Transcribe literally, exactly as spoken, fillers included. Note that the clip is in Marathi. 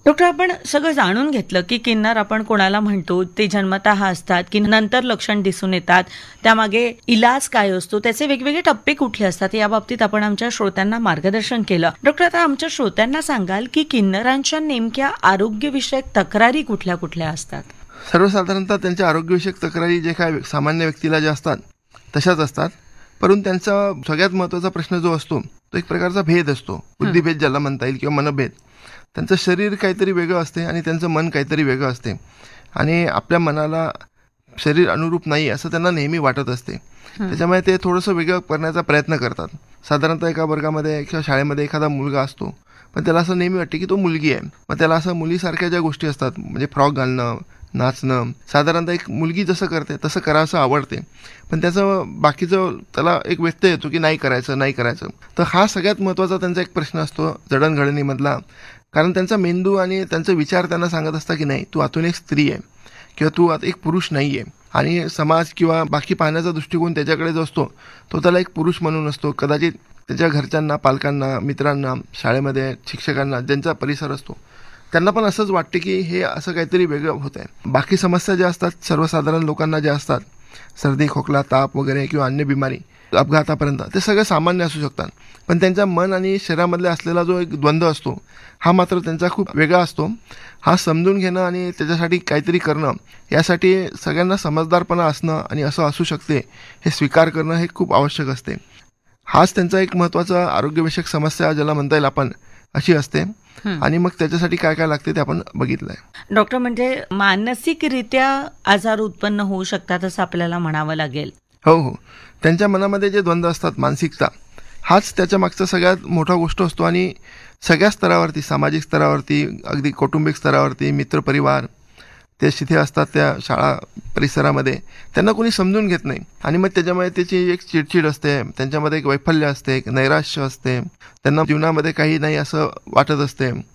डॉक्टर, आपण सगळं जाणून घेतलं की किन्नर आपण कोणाला म्हणतो, ते जन्मतः असतात की नंतर लक्षण दिसून येतात, त्यामागे इलाज काय असतो, त्याचे वेगवेगळे टप्पे कुठले असतात, या बाबतीत आपण आमच्या श्रोत्यांना मार्गदर्शन केलं. डॉक्टर, आता आमच्या श्रोत्यांना सांगाल की किन्नरांच्या नेमक्या आरोग्यविषयक तक्रारी कुठल्या कुठल्या असतात? सर्वसाधारणतः त्यांच्या आरोग्यविषयक तक्रारी जे काय सामान्य व्यक्तीला ज्या असतात तशाच असतात, परंतु त्यांचा सगळ्यात महत्त्वाचा प्रश्न जो असतो तो एक प्रकारचा भेद असतो, बुद्धिभेद ज्याला म्हणता येईल किंवा मनभेद. त्यांचं शरीर काहीतरी वेगळं असते आणि त्यांचं मन काहीतरी वेगळं असते आणि आपल्या मनाला शरीर अनुरूप नाही असं त्यांना नेहमी वाटत असते. त्याच्यामुळे ते थोडंसं वेगळं करण्याचा प्रयत्न करतात. साधारणतः एका वर्गामध्ये किंवा शाळेमध्ये एखादा मुलगा असतो, पण त्याला असं नेहमी वाटते की तो मुलगी आहे. मग त्याला असं मुलीसारख्या ज्या गोष्टी असतात, म्हणजे फ्रॉक घालणं, नाचणं, साधारणतः एक मुलगी जसं करते तसं करावंसं आवडते, पण त्याचं बाकीचं त्याला एक व्यत्यय येतो की नाही करायचं नाही करायचं. तर हा सगळ्यात महत्त्वाचा त्यांचा एक प्रश्न असतो जडणघडणीमधला. कारण त्यांचा मेंदू आणि त्यांचा विचार त्यांना सांगत असता की नाही, तू आतून एक स्त्री आहे किंवा तू आता एक पुरुष नाही आहे. आणि समाज किंवा बाकी पाहण्याचा दृष्टिकोन त्याच्याकडे जो असतो तो त्याला एक पुरुष म्हणून असतो. कदाचित त्याच्या घरच्यांना, पालकांना, मित्रांना, शाळेमध्ये शिक्षकांना, ज्यांचा परिसर असतो त्यांना पण असंच वाटते की हे असं काहीतरी वेगळं होत आहे. बाकी समस्या ज्या असतात सर्वसाधारण लोकांना ज्या असतात, सर्दी, खोकला, ताप वगैरे किंवा अन्य बिमारी, अपघातापर्यंत, ते सगळं सामान्य असू शकतात. पण त्यांच्या मन आणि शरीरामधले असलेला जो एक द्वंद्व असतो हा मात्र त्यांचा खूप वेगळा असतो. हा समजून घेणं आणि त्याच्यासाठी काहीतरी करणं, यासाठी सगळ्यांना समजदारपणा असणं आणि असं असू शकते हे स्वीकार करणं हे खूप आवश्यक असते. हाच त्यांचा एक महत्त्वाचा आरोग्यविषयक समस्या ज्याला म्हणता येईल आपण अशी असते. आणि मग त्याच्यासाठी काय काय लागते ते आपण बघितलंय. डॉक्टर, म्हणजे मानसिकरित्या आजार उत्पन्न होऊ शकतात असं आपल्याला म्हणावं लागेल? हो हो, त्यांच्या मनामध्ये जे द्वंद्व असतात, मानसिकता, हाच त्याच्या मागचा सगळ्यात मोठा गोष्ट असतो. आणि सगळ्या स्तरावरती, सामाजिक स्तरावरती, अगदी कौटुंबिक स्तरावरती, मित्रपरिवार, ते तिथे असतात त्या शाळा परिसरामध्ये, त्यांना कोणी समजून घेत नाही. आणि मग त्याच्यामुळे त्याची एक चिडचिड असते, त्यांच्यामध्ये एक वैफल्य असते, एक नैराश्य असते, त्यांना जीवनामध्ये काही नाही असं वाटत असते.